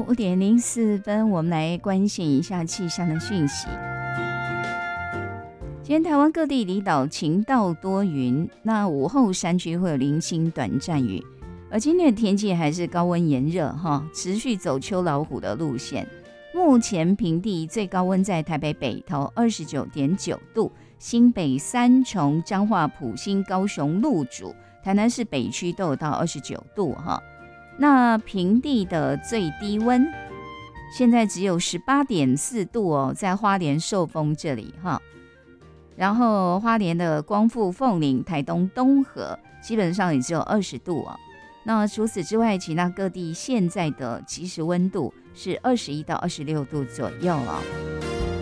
5:04，我们来关心一下气象的讯息。今天台湾各地离岛晴到多云，那午后山区会有零星短暂雨，而今天的天气还是高温炎热持续走秋老虎的路线。目前平地最高温在台北北投 29.9 度，新北三重、彰化埔心、高雄鹿竹、台南市北区都有到29度那平地的最低温现在只有 18.4 度在花莲寿丰这里然后花莲的光复、凤林、台东东河基本上也只有20度那除此之外，其他各地现在的即时温度是21到26度左右